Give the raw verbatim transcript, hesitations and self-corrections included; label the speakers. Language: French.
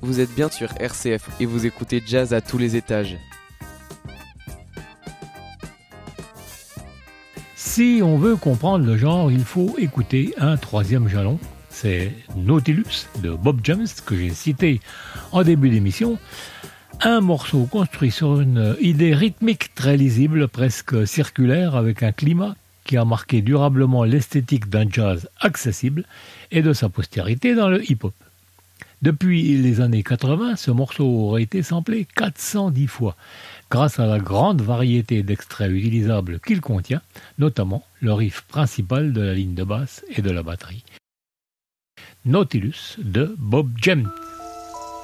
Speaker 1: Vous êtes bien sur R C F et vous écoutez Jazz à tous les étages.
Speaker 2: Si on veut comprendre le genre, il faut écouter un troisième jalon. C'est Nautilus de Bob James, que j'ai cité en début d'émission. Un morceau construit sur une idée rythmique très lisible, presque circulaire, avec un climat qui a marqué durablement l'esthétique d'un jazz accessible et de sa postérité dans le hip-hop. Depuis les années quatre-vingts, ce morceau aurait été samplé quatre cent dix fois, grâce à la grande variété d'extraits utilisables qu'il contient, notamment le riff principal de la ligne de basse et de la batterie. Nautilus de Bob James.